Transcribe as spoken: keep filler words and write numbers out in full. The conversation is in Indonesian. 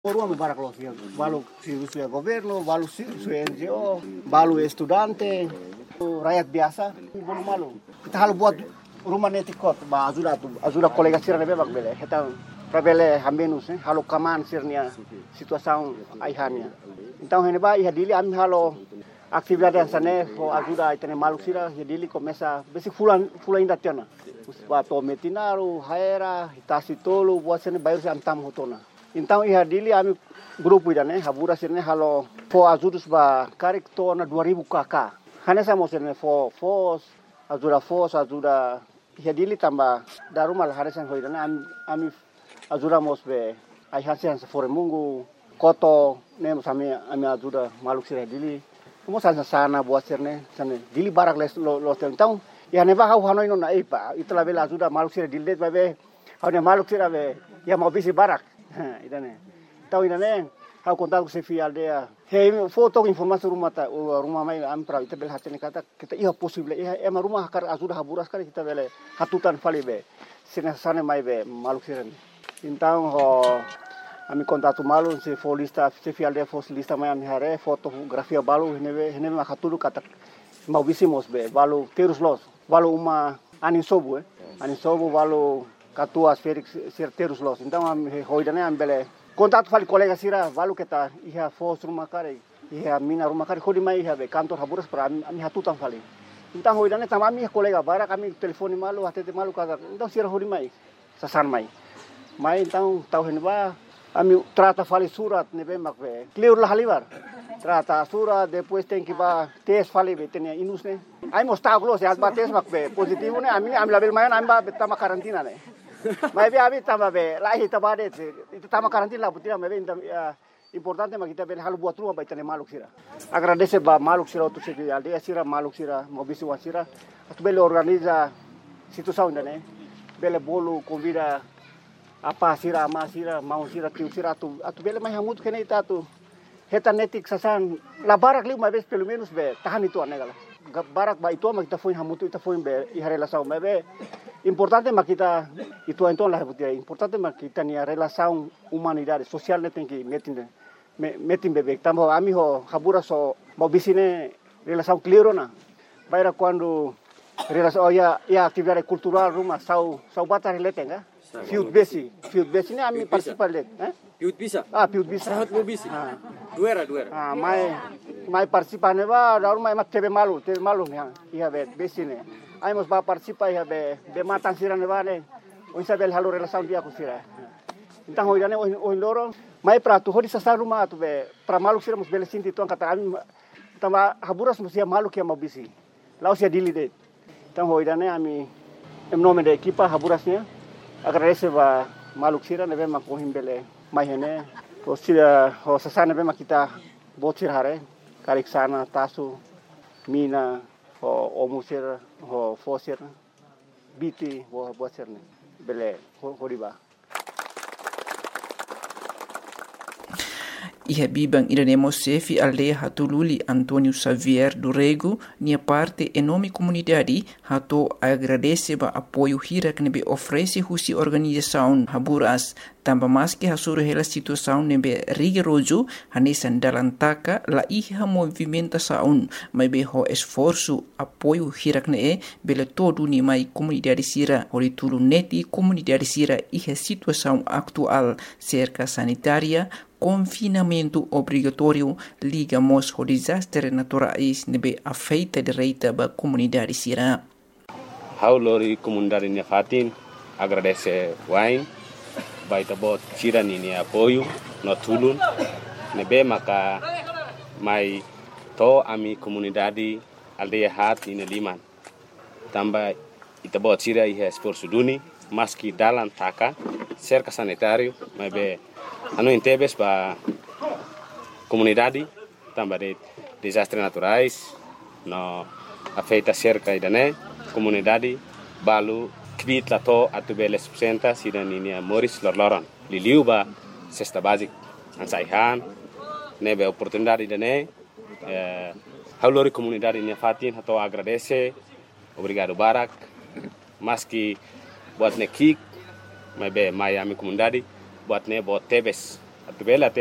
Forum barak los ya, balu si governo, balu si N G O, balu estudante, rakyat biasa, belum malu. Kita harus buat rumah netikot, bah ajuda tu, ajuda kolega sirne bebak bele. Kita prabele hamenus, eh, halu kaman sirnya situação aihannya. Então hene ba ia dili am halo atividade sana, ho ajuda itene malu sira, ia dili começa besi fulan fulan inda tiana. Ba to metinaru, haera, itasi tolu, buat sene bayar si antam hotona. Então ia dili ami grupo ida né, habura sirne halo fo ajudos ba karik to na dua ribu kakak. Hanya sama sirne fo fos ajuda fos ajuda ia dili tambah daru mal harisan hoida né ami ami ajuda mos be ai hasian se fore mungu koto né mos ami ami ajuda maluk sira dili. Mos sana sana buat sirne sana dili barak les lo lo então ia ne ba hau hanoi no na ipa itla bela ajuda maluk sira dili be hau ne maluk sira be ia mau bisi barak. Idane. Tahu idane, aku kontak ku sefi aldea. Hei foto informasi rumah ta, rumah mai am pra ita bel hatene kata kita iya possible iya ema rumah kar ajuda haburas kali kita bele hatutan fali be. Sina sana mai be maluk siren. Então ho ami kontak tu malu se fo lista sefi aldea fo lista mai am hare fotografia balu henebe henebe ma hatulu kata mau bisimos be balu terus los. Balu uma anin sobu eh. Anin sobu balu Katua Felix certeiros los. Então am hoidane am bele contato fali colega sira valu kita iha fos rumah kare iha mina rumah kare hodi mai iha be kantor haburas para ami hatutan fali. Então hoidane tam ami colega bara kami telefoni malu hatete malu kata. Então sira hodi mai sasan mai. Mai então tau henba ami trata fali surat nebe makbe. Clear lah halibar. Trata surat depois tem que ba tes fali be tenia inus ne. Ai mostau close ya ba tes makbe positivo ne ami ami label mayan am ba betama karantina ne. Mas be abi tama be lahi tabade itu tama karantina lah putina me be importante ma kita be halu buat rumah ba itane maluk sira. Agradece ba maluk sira tu se aldea sira maluk sira mobisi wasira atu bele organiza situação ne bele bolo convida apa sira ama sira mau sira tiu sira atu atu bele mai hamut kene ita tu heta netik sasan la barak li uma vez pelo menos be tahan itu anegala. Barak ba itu ma kita foi hamutu ita foi be i relação me be importante ma kita itu então lah butia importante ma kita ni relação humanidade social ne tem que metin metin bebek tambo ami ho habura so mau bisine relação clear na baira quando relação oh, ya ya atividade cultural rumah sau sau batar relate nga fiut besi fiut besi ne ami participa le eh Piut bisa? Ah, piut bisa. Rahat mo bisi? Ah. Duera, duera. Ah, mai mai participa ne ba, daru mai mak tebe malu, tebe malu ya. Iya be besi ne. Ai mos ba participa ya be be matan sira ne ba ne. O sabel halu relação dia ku sira. Então hoidane o loro mai prato hodi sa rumah tu be pra malu sira mos bele sinti tu kata ami tama haburas mos ya malu ke mau bisi. Lau sia dili de. Então hoidane ami em nome da equipa haburasnya agradece ba malu sira ne be mak himbele mai hene to sira ho sasana be makita botir hare karik sana tasu mina ho omusir ho fosir biti ho botir ne bele ho riba. Iha bibang idanemo sefi aldea hatululi Antonio Xavier do Rego, nia parte enorme comunidade hato agradece ba apoio hira que nebe oferece husi organização haburas tamba mas que hasuru hela situação nebe rigoroso hanesan dalam taka la iha movimentação mai be ho esforço apoio hira que ne bele todo ni mai comunidade sira hori tulu neti comunidade sira iha situação atual cerca sanitária confinamento obrigatório ligamos ao desastre naturais nebe afeita direita ba comunidade sira. Haulori comunidade nia fatin agradece wain baita bot sira ni apoio no tulun nebe maka mai to ami comunidade aldeia hat ina liman tamba ita bot sira iha esforço duni maski dalam taka cerca sanitário mai be anu intebes ba comunidade tambah de desastres naturais no afeita cerca idane comunidade balu kvit lato atu beles presenta sidan ini Morris lorloron liliu ba cesta basic ansaihan nebe oportunidade idane eh haulori comunidade nia fatin hato agradece obrigado barak maski buat nekik mai be mai ami comunidade buat ne bot tebes Atubela